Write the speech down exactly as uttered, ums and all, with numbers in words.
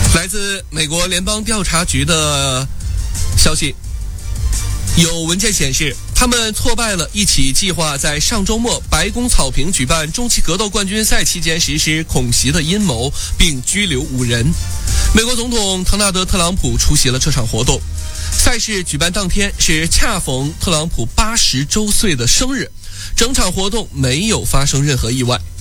来自美国联邦调查局的消息，有文件显示，他们挫败了一起计划在上周末白宫草坪举办中期格斗冠军赛期间实施恐袭的阴谋，并拘留五人。美国总统唐纳德·特朗普出席了这场活动。赛事举办当天是恰逢特朗普八十周岁的生日，整场活动没有发生任何意外。